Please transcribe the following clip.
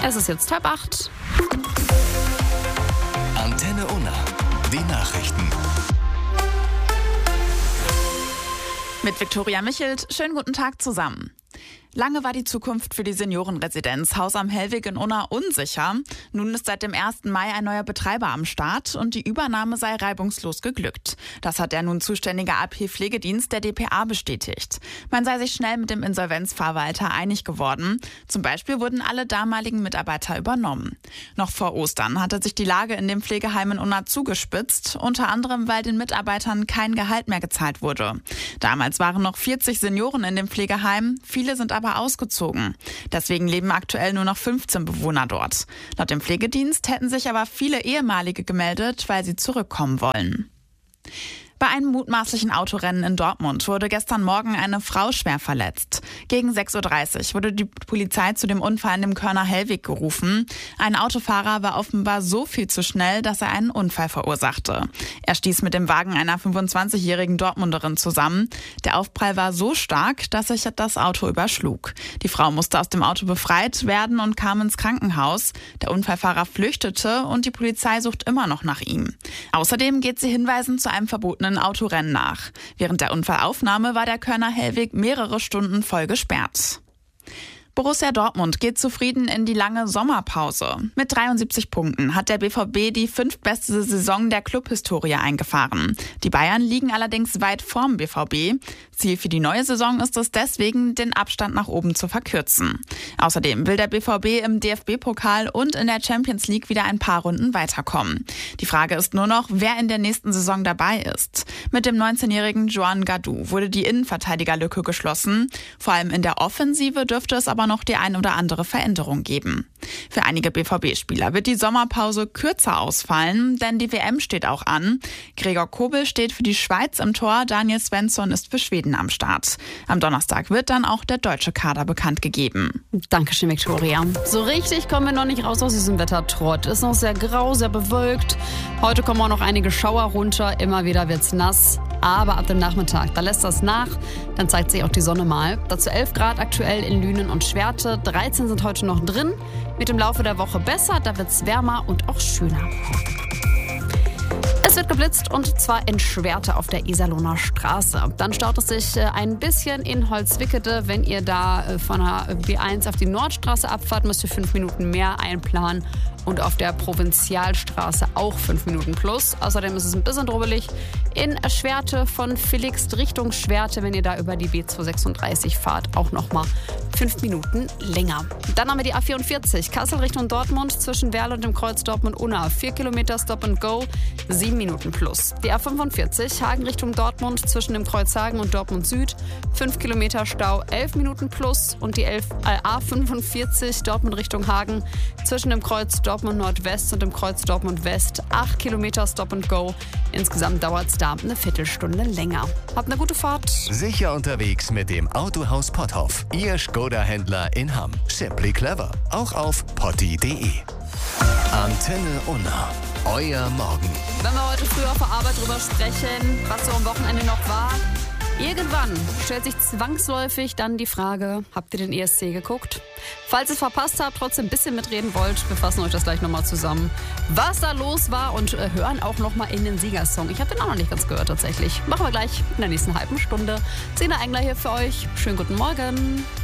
Es ist jetzt 7:30. Antenne Unna, die Nachrichten. Mit Viktoria Michelt, schönen guten Tag zusammen. Lange war die Zukunft für die Seniorenresidenz Haus am Hellweg in Unna unsicher. Nun ist seit dem 1. Mai ein neuer Betreiber am Start und die Übernahme sei reibungslos geglückt. Das hat der nun zuständige AP-Pflegedienst der dpa bestätigt. Man sei sich schnell mit dem Insolvenzverwalter einig geworden. Zum Beispiel wurden alle damaligen Mitarbeiter übernommen. Noch vor Ostern hatte sich die Lage in dem Pflegeheim in Unna zugespitzt, unter anderem weil den Mitarbeitern kein Gehalt mehr gezahlt wurde. Damals waren noch 40 Senioren in dem Pflegeheim, viele sind aber ausgezogen. Deswegen leben aktuell nur noch 15 Bewohner dort. Laut dem Pflegedienst hätten sich aber viele Ehemalige gemeldet, weil sie zurückkommen wollen. Bei einem mutmaßlichen Autorennen in Dortmund wurde gestern Morgen eine Frau schwer verletzt. Gegen 6:30 Uhr wurde die Polizei zu dem Unfall in dem Kölner Hellweg gerufen. Ein Autofahrer war offenbar so viel zu schnell, dass er einen Unfall verursachte. Er stieß mit dem Wagen einer 25-jährigen Dortmunderin zusammen. Der Aufprall war so stark, dass sich das Auto überschlug. Die Frau musste aus dem Auto befreit werden und kam ins Krankenhaus. Der Unfallfahrer flüchtete und die Polizei sucht immer noch nach ihm. Außerdem geht sie Hinweisen zu einem verbotenen Autorennen nach. Während der Unfallaufnahme war der Kölner Hellweg mehrere Stunden voll gesperrt. Borussia Dortmund geht zufrieden in die lange Sommerpause. Mit 73 Punkten hat der BVB die 5. beste Saison der Clubhistorie eingefahren. Die Bayern liegen allerdings weit vorm BVB. Ziel für die neue Saison ist es deswegen, den Abstand nach oben zu verkürzen. Außerdem will der BVB im DFB-Pokal und in der Champions League wieder ein paar Runden weiterkommen. Die Frage ist nur noch, wer in der nächsten Saison dabei ist. Mit dem 19-jährigen Joan Gadou wurde die Innenverteidigerlücke geschlossen. Vor allem in der Offensive dürfte es aber noch die ein oder andere Veränderung geben. Für einige BVB-Spieler wird die Sommerpause kürzer ausfallen, denn die WM steht auch an. Gregor Kobel steht für die Schweiz im Tor, Daniel Svensson ist für Schweden am Start. Am Donnerstag wird dann auch der deutsche Kader bekannt gegeben. Dankeschön, Viktoria. So richtig kommen wir noch nicht raus aus diesem Wettertrott. Ist noch sehr grau, sehr bewölkt. Heute kommen auch noch einige Schauer runter. Immer wieder wird's nass. Aber ab dem Nachmittag, da lässt das nach. Dann zeigt sich auch die Sonne mal. Dazu 11 Grad aktuell in Lünen und Schwerte. 13 sind heute noch drin. Mit dem Laufe der Woche besser. Da wird's wärmer und auch schöner. Es wird geblitzt und zwar in Schwerte auf der Iserlohner Straße. Dann staut es sich ein bisschen in Holzwickede. Wenn ihr da von der B1 auf die Nordstraße abfahrt, müsst ihr 5 Minuten mehr einplanen. Und auf der Provinzialstraße auch 5 Minuten plus. Außerdem ist es ein bisschen drubbelig in Schwerte von Villigst Richtung Schwerte. Wenn ihr da über die B236 fahrt, auch nochmal 5 Minuten länger. Dann haben wir die A44, Kassel Richtung Dortmund, zwischen Werl und dem Kreuz Dortmund-Unna. 4 Kilometer Stop and Go, 7 Minuten plus. Die A45, Hagen Richtung Dortmund, zwischen dem Kreuz Hagen und Dortmund Süd. 5 Kilometer Stau, 11 Minuten plus. Und die A45, Dortmund Richtung Hagen, zwischen dem Kreuz Dortmund Nordwest und dem Kreuz Dortmund West. 8 Kilometer Stop and Go. Insgesamt dauert es da eine Viertelstunde länger. Habt eine gute Fahrt. Sicher unterwegs mit dem Autohaus Potthoff. Ihr Skoda-Händler in Hamm. Simply clever. Auch auf potti.de. Antenne Unna. Euer Morgen. Wenn wir heute früh auf der Arbeit drüber sprechen, was so am Wochenende noch war, irgendwann stellt sich zwangsläufig dann die Frage, habt ihr den ESC geguckt? Falls ihr es verpasst habt, trotzdem ein bisschen mitreden wollt, wir fassen euch das gleich nochmal zusammen, was da los war und hören auch nochmal in den Siegersong. Ich habe den auch noch nicht ganz gehört tatsächlich. Machen wir gleich in der nächsten halben Stunde. Sina Engler hier für euch. Schönen guten Morgen.